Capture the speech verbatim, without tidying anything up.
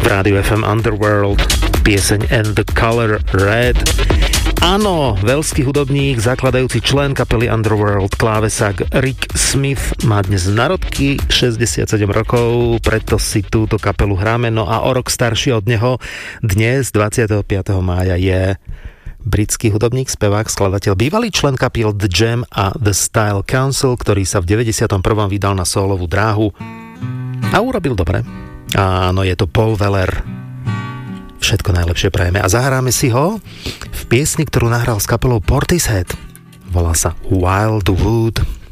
v rádiu ef em Underworld, pieseň And the Color Red. Áno, veľský hudobník, zakladajúci člen kapely Underworld, klávesák Rick Smith má dnes narodky, šesťdesiatsedem rokov, preto si túto kapelu hráme. No a o rok starší od neho dnes, dvadsiateho piateho mája, je britský hudobník, spevák, skladateľ, bývalý člen kapiel The Jam a The Style Council, ktorý sa v deväťdesiatom prvom vydal na sólovú dráhu a urobil dobre. Áno, je to Paul Weller. Všetko najlepšie prajeme a zahráme si ho v piesni, ktorú nahral s kapelou Portishead. Volá sa Wildwood.